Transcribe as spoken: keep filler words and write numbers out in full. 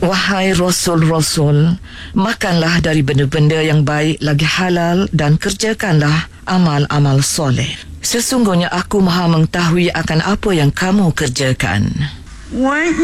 Wahai Rasul-Rasul, makanlah dari benda-benda yang baik lagi halal dan kerjakanlah amal-amal soleh. Sesungguhnya aku maha mengetahui akan apa yang kamu kerjakan.